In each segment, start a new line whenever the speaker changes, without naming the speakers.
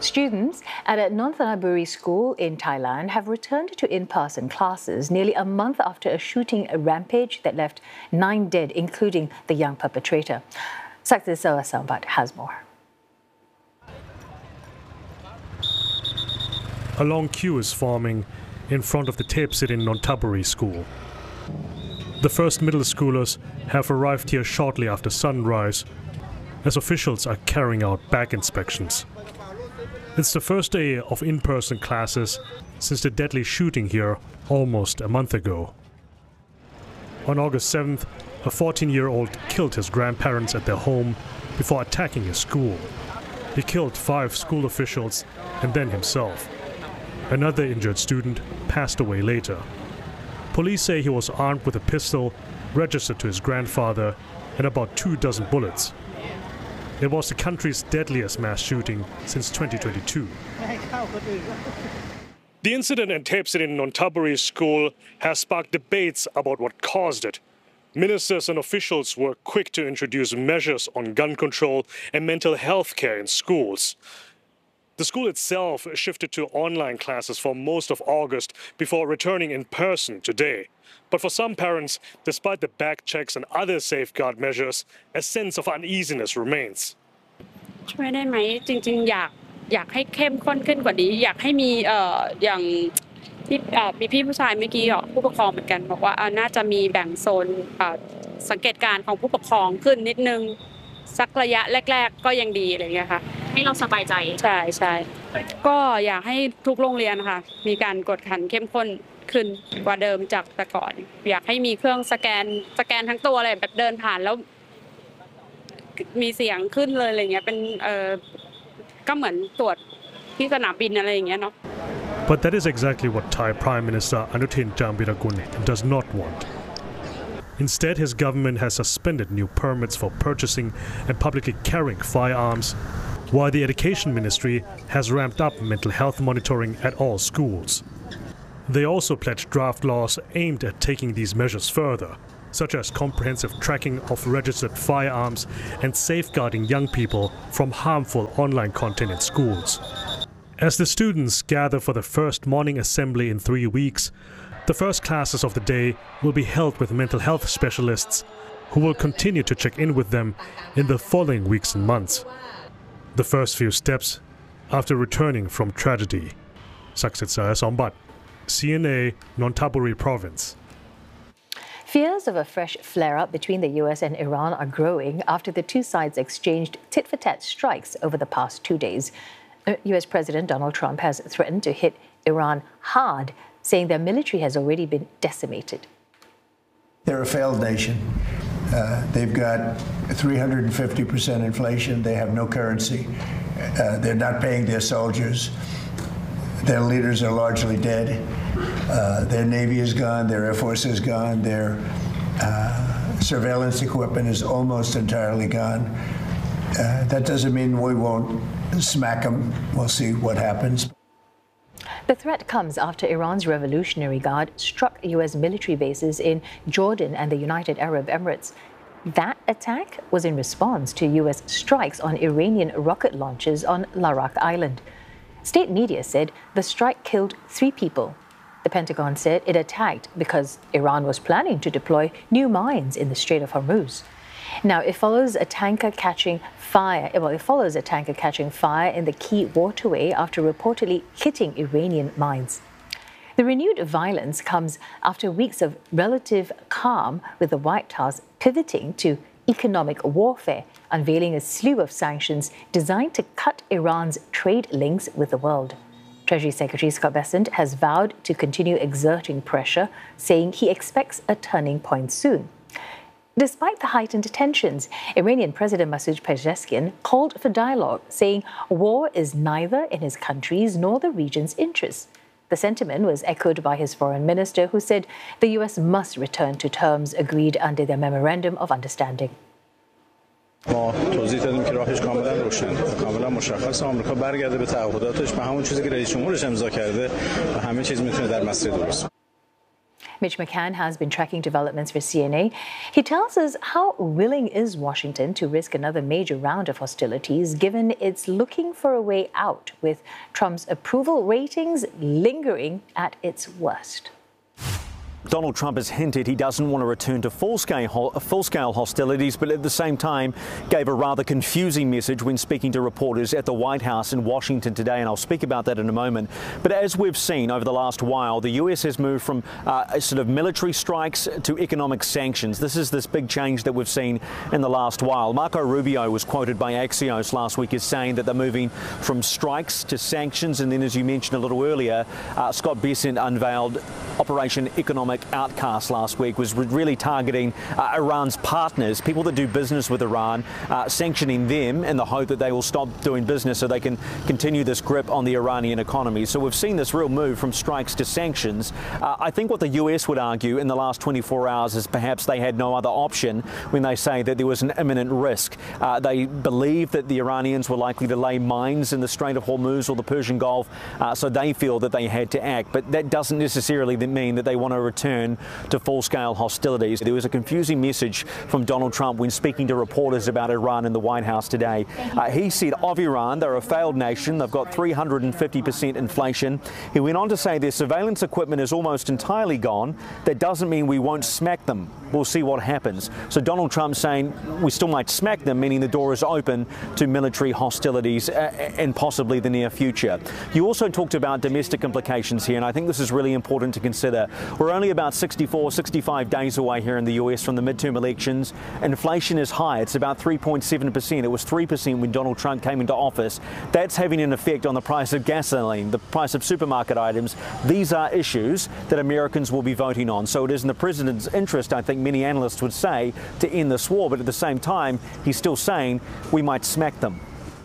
Students at a Nonthaburi school in Thailand have returned to in-person classes nearly a month after a shooting rampage that left 9 dead, including the young perpetrator. Saksisa Sambat has more.
A long queue is forming in front of the Thepsit Nonthaburi school. The first middle schoolers have arrived here shortly after sunrise, as officials are carrying out bag inspections. It's the first day of in-person classes since the deadly shooting here almost a month ago. On August 7th, a 14-year-old killed his grandparents at their home before attacking a school. He killed 5 school officials and then himself. Another injured student passed away later. Police say he was armed with a pistol registered to his grandfather and about 24 bullets. It was the country's deadliest mass shooting since 2022. The incident at Thepsit Nonthaburi school has sparked debates about what caused it. Ministers and officials were quick to introduce measures on gun control and mental health care in schools. The school itself shifted to online classes for most of August before returning in person today. But for some parents, despite the bag checks and other safeguard measures, a sense of uneasiness remains.
ช่วยได้ไหมจริงๆอยากให้เข้มข้นขึ้นกว่านี้อยากให้มีอย่างที่มีพี่ผู้ชายเมื่อกี้ผู้ปกครองเหมือนกันบอกว่าน่าจะมีแบ่งโซนสังเกตการณ์ของผู้ปกครองขึ้นนิดนึงสักระยะแรกๆก็ยังดีอะไรอย่างเงี้ยค่ะให้เราสบายใจใช่ก็อยากให้ทุกโรงเรียนค่ะมีการกวดขันเข้มข้นขึ้นกว่าเดิมจากแต่ก่อนอยากให้มีเครื่องสแกนทั้งตัวอะไรแบบเดินผ่านแล้วมีเสียงขึ้นเลยอะไรเงี้ยเป็นก็เหมือนตรวจที่สนามบินอะไรอย่างเงี้ยเนาะ
But that is exactly what Thai Prime Minister Anutin Charnvirakul does not want. Instead, his government has suspended new permits for purchasing and publicly carrying firearms, while the Education Ministry has ramped up mental health monitoring at all schools. They also pledged draft laws aimed at taking these measures further, such as comprehensive tracking of registered firearms and safeguarding young people from harmful online content in schools. As the students gather for the first morning assembly in 3 weeks, the first classes of the day will be held with mental health specialists who will continue to check in with them in the following weeks and months. The first few steps after returning from tragedy. Saksisa Sambat, CNA, Nonthaburi Province.
Fears of a fresh flare-up between the US and Iran are growing after the two sides exchanged tit-for-tat strikes over the past 2 days. US President Donald Trump has threatened to hit Iran hard, saying their military has already been decimated.
They're a failed nation. They've got 350% inflation. They have no currency. They're not paying their soldiers. Their leaders are largely dead. Their Navy is gone. Their Air Force is gone. Their surveillance equipment is almost entirely gone. That doesn't mean we won't smack them. We'll see what happens.
The threat comes after Iran's Revolutionary Guard struck US military bases in Jordan and the United Arab Emirates. That attack was in response to US strikes on Iranian rocket launches on Larak Island. State media said the strike killed 3 people. The Pentagon said it attacked because Iran was planning to deploy new mines in the Strait of Hormuz. Now, it follows a tanker catching fire in the key waterway after reportedly hitting Iranian mines. The renewed violence comes after weeks of relative calm, with the White House pivoting to economic warfare, unveiling a slew of sanctions designed to cut Iran's trade links with the world. Treasury Secretary Scott Bessent has vowed to continue exerting pressure, saying he expects a turning point soon. Despite the heightened tensions, Iranian President Masoud Pezeshkian called for dialogue, saying war is neither in his country's nor the region's interests. The sentiment was echoed by his foreign minister, who said the US must return to terms agreed under their Memorandum of Understanding.
ما توضیح دادیم که راهش کاملا روشن، کاملا مشخص. آمریکا برگرده به تعهداتش، به همون چیزی که رئیس جمهورش امضا کرده و همه چیز میتونه در مسیر درست.
Mitch McCann has been tracking developments for CNA. He tells us how willing is Washington to risk another major round of hostilities, given it's looking for a way out, with Trump's approval ratings lingering at its worst.
Donald Trump has hinted he doesn't want to return to full-scale hostilities, but at the same time gave a rather confusing message when speaking to reporters at the White House in Washington today, and I'll speak about that in a moment. But as we've seen over the last while, the US has moved from sort of military strikes to economic sanctions. This is this big change that we've seen in the last while. Marco Rubio was quoted by Axios last week as saying that they're moving from strikes to sanctions, and then, as you mentioned a little earlier, Scott Bessent unveiled Operation Economic Outcast last week, was really targeting Iran's partners, people that do business with Iran, sanctioning them in the hope that they will stop doing business so they can continue this grip on the Iranian economy. So we've seen this real move from strikes to sanctions. I think what the US would argue in the last 24 hours is perhaps they had no other option when they say that there was an imminent risk. They believe that the Iranians were likely to lay mines in the Strait of Hormuz or the Persian Gulf, so they feel that they had to act. But that doesn't necessarily mean that they want to return to full-scale hostilities. There was a confusing message from Donald Trump when speaking to reporters about Iran in the White House today. He said of Iran, they're a failed nation. They've got 350% inflation. He went on to say their surveillance equipment is almost entirely gone. That doesn't mean we won't smack them. We'll see what happens. So Donald Trump saying we still might smack them, meaning the door is open to military hostilities in possibly the near future. You also talked about domestic implications here, and I think this is really important to consider. We're only about 64, 65 days away here in the US from the midterm elections. Inflation is high. It's about 3.7%. It was 3% when Donald Trump came into office. That's having an effect on the price of gasoline, the price of supermarket items. These are issues that Americans will be voting on. So it is in the president's interest, I think many analysts would say, to end this war. But at the same time, he's still saying we might smack them.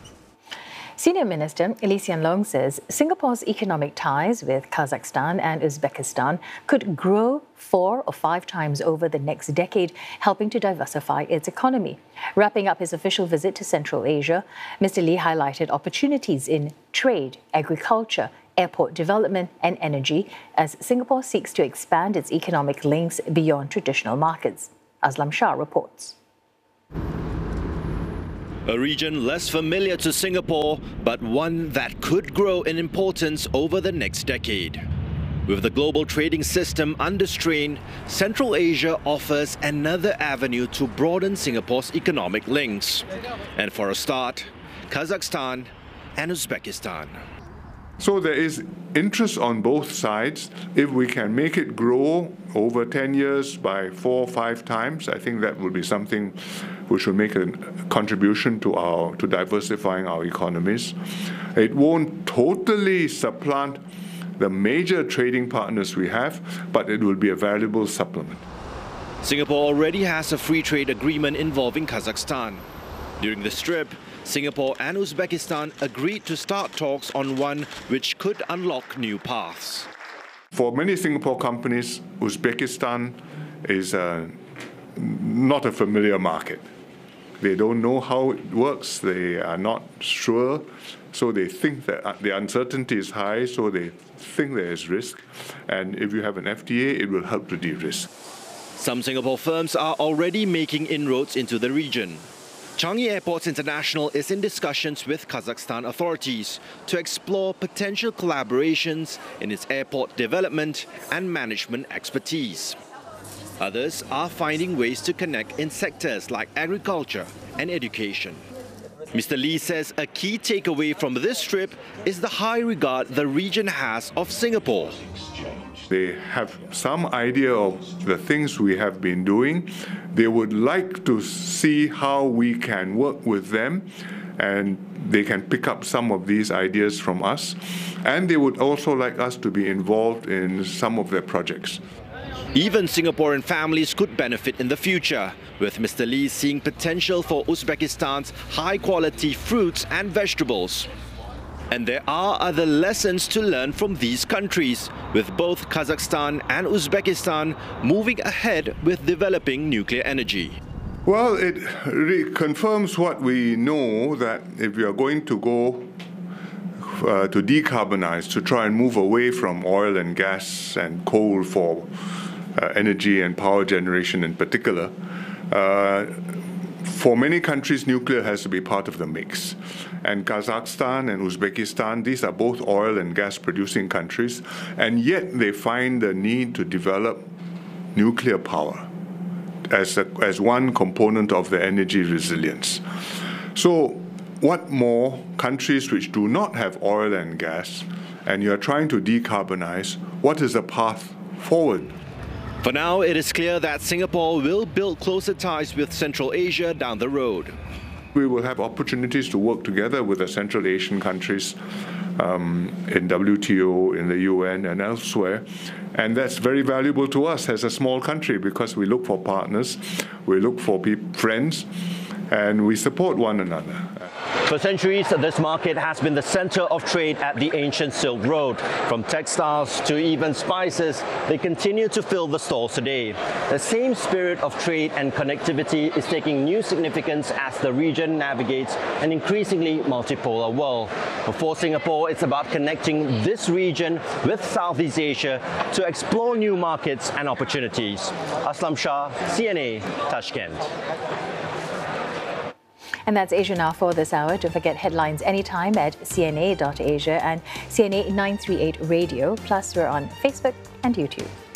Senior Minister Lee Hsien Loong says Singapore's economic ties with Kazakhstan and Uzbekistan could grow 4 or 5 times over the next decade, helping to diversify its economy. Wrapping up his official visit to Central Asia, Mr. Lee highlighted opportunities in trade, agriculture, airport development and energy as Singapore seeks to expand its economic links beyond traditional markets. Aslam Shah reports.
A region less familiar to Singapore, but one that could grow in importance over the next decade. With the global trading system under strain, Central Asia offers another avenue to broaden Singapore's economic links. And for a start, Kazakhstan and Uzbekistan.
So there is interest on both sides. If we can make it grow over 10 years by 4 or 5 times, I think that would be something which will make a contribution to diversifying our economies. It won't totally supplant the major trading partners we have, but it will be a valuable supplement.
Singapore already has a free trade agreement involving Kazakhstan. During this trip, Singapore and Uzbekistan agreed to start talks on one which could unlock new paths.
For many Singapore companies, Uzbekistan is not a familiar market. They don't know how it works, they are not sure, so they think that the uncertainty is high, so they think there is risk. And if you have an FTA, it will help to de-risk.
Some Singapore firms are already making inroads into the region. Changi Airports International is in discussions with Kazakhstan authorities to explore potential collaborations in its airport development and management expertise. Others are finding ways to connect in sectors like agriculture and education. Mr. Lee says a key takeaway from this trip is the high regard the region has of Singapore.
They have some idea of the things we have been doing. They would like to see how we can work with them, and they can pick up some of these ideas from us. And they would also like us to be involved in some of their projects.
Even Singaporean families could benefit in the future, with Mr. Lee seeing potential for Uzbekistan's high-quality fruits and vegetables. And there are other lessons to learn from these countries, with both Kazakhstan and Uzbekistan moving ahead with developing nuclear energy.
Well, it confirms what we know, that if we are going to go to decarbonize, to try and move away from oil and gas and coal for energy and power generation in particular. For many countries, nuclear has to be part of the mix. And Kazakhstan and Uzbekistan, these are both oil and gas producing countries, and yet they find the need to develop nuclear power as one component of their energy resilience. So what more countries which do not have oil and gas, and you are trying to decarbonize, what is the path forward?
For now, it is clear that Singapore will build closer ties with Central Asia down the road.
We will have opportunities to work together with the Central Asian countries in WTO, in the UN, and elsewhere. And that's very valuable to us as a small country because we look for partners, we look for friends, and we support one another.
For centuries, this market has been the center of trade at the ancient Silk Road. From textiles to even spices, they continue to fill the stalls today. The same spirit of trade and connectivity is taking new significance as the region navigates an increasingly multipolar world. For Singapore, it's about connecting this region with Southeast Asia to explore new markets and opportunities. Aslam Shah, CNA, Tashkent.
And that's Asia Now for this hour. Don't forget headlines anytime at cna.asia and CNA 938 Radio. Plus, we're on Facebook and YouTube.